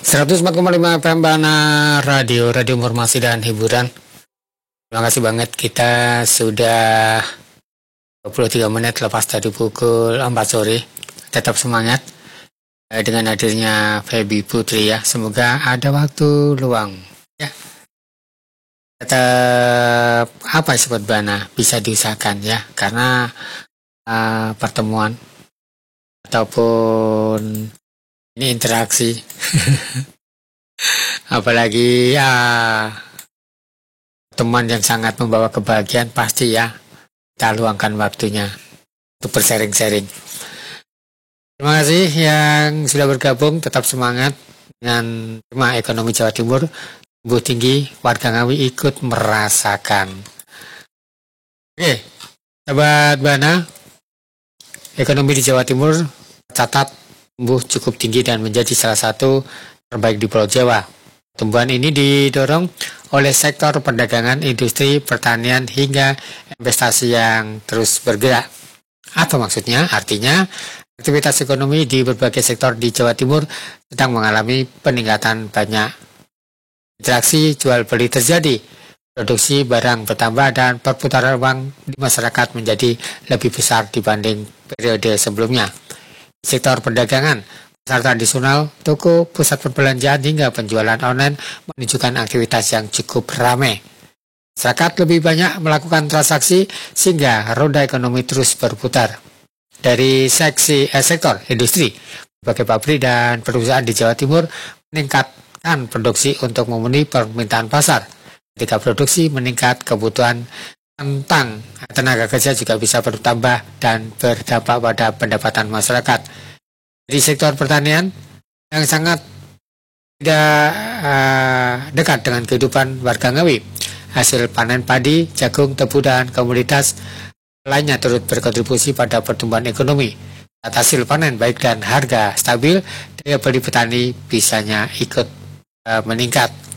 104,5 FM Bana Radio Informasi dan Hiburan. Terima kasih banget, kita sudah 23 menit lepas dari pukul 4 sore. Tetap semangat dengan hadirnya Feby Putri ya. Semoga ada waktu luang ya. Tetap apa Sobat Bana bisa diusahakan ya, karena pertemuan ataupun ini interaksi apalagi teman yang sangat membawa kebahagiaan, pasti ya kita luangkan waktunya untuk bersharing-sharing. Terima kasih yang sudah bergabung, tetap semangat dengan tema ekonomi Jawa Timur tumbuh tinggi, warga Ngawi ikut merasakan. Oke, Sobat Bana, ekonomi di Jawa Timur tercatat tumbuh cukup tinggi dan menjadi salah satu terbaik di Pulau Jawa. Pertumbuhan ini didorong oleh sektor perdagangan, industri, pertanian, hingga investasi yang terus bergerak. Apa maksudnya? Artinya, aktivitas ekonomi di berbagai sektor di Jawa Timur sedang mengalami peningkatan banyak. Interaksi jual beli terjadi, produksi barang bertambah, dan perputaran uang di masyarakat menjadi lebih besar dibanding periode sebelumnya. Sektor perdagangan, pasar tradisional, toko, pusat perbelanjaan, hingga penjualan online menunjukkan aktivitas yang cukup ramai. Masyarakat lebih banyak melakukan transaksi sehingga roda ekonomi terus berputar. Dari sektor industri, berbagai pabrik dan perusahaan di Jawa Timur meningkatkan produksi untuk memenuhi permintaan pasar. Ketika produksi meningkat, kebutuhan tentang tenaga kerja juga bisa bertambah dan berdampak pada pendapatan masyarakat. Di sektor pertanian yang sangat tidak dekat dengan kehidupan warga Ngawi, hasil panen padi, jagung, tebu, dan komoditas lainnya turut berkontribusi pada pertumbuhan ekonomi. Saat hasil panen baik dan harga stabil, daya beli petani bisanya ikut meningkat.